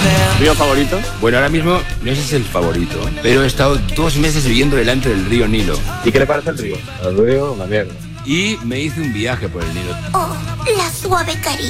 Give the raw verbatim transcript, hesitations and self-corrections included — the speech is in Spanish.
¿Río favorito? Bueno, ahora mismo no sé si es el favorito, pero he estado dos meses viviendo delante del río Nilo. ¿Y qué le parece el río? El río, la mierda. Y me hice un viaje por el Nilo. Oh, la suave caricia.